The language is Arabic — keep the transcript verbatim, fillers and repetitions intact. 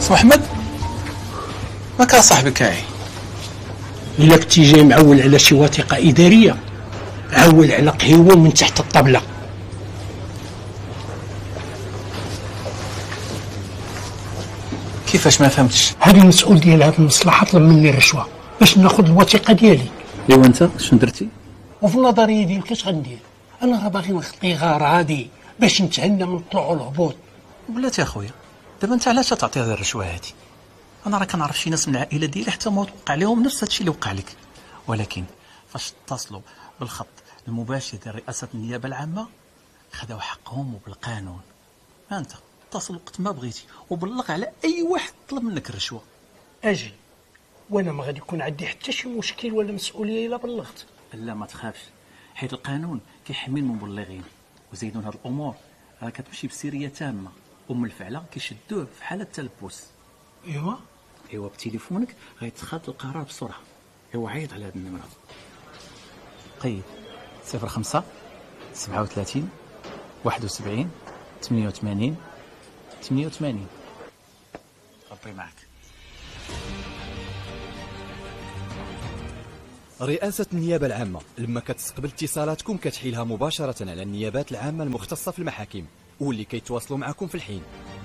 اسمو احمد ما كان صاحبي كاعي. الا كنتي جاي معول على شي وثيقه اداريه عول على قهيوه من تحت الطبله. كيفاش ما فهمتش؟ هذا المسؤول ديال هذه المصلحه طلب مني الرشوه باش ناخذ الوثيقه ديالي. ايوا انت شنو درتي؟ وفي النظريه ديالك اش غندير؟ انا راه باغي نخطي غار عادي باش نتهنى من الطلوع والهبوط. بلاتي اخويا دابا انت علاش تعطي هذه الرشوه هذه؟ انا راه كنعرف شي ناس من العائله ديالي حتى ما وقع لهم نفس هادشي اللي وقع لك، ولكن فاش اتصلوا بالخط المباشر ديال رئاسه النيابه العامه خداو حقهم وبالقانون. ها انت اتصل وقت ما بغيتي وبلغ على اي واحد طلب منك الرشوه. اجي وانا ما غادي يكون عندي حتى شي مشكل ولا مسؤوليه الا بلغت. لا ما تخافش، حيت القانون كيحمي المبلغين، وزيدون هاد الامور راه كتمشي بسريه تامه، ام الفعله كيشدوه في حاله التلبس. ايوا ايوا بتليفونك غيتخذ القرار بسرعه. ايوا عيط على هاد النمره. قيد صفر خمسة سبعة وثلاثين واحد وسبعين ثمانية وثمانين ثمانية وثمانين. ربي معك. رئاسة النيابة العامة لما كتستقبل اتصالاتكم كتحيلها مباشرة على النيابات العامة المختصة في المحاكم واللي كيتواصلوا معكم في الحين.